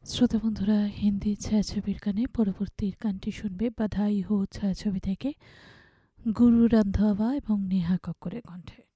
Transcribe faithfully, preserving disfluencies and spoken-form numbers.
শ্রোতা বন্ধুরা, হিন্দি ছায়াছবির গানে পরবর্তীর গানটি শুনবে বাধাই হো ছায়াছবি থেকে গুরু রন্ধওয়া এবং নেহা কক্করের কণ্ঠে।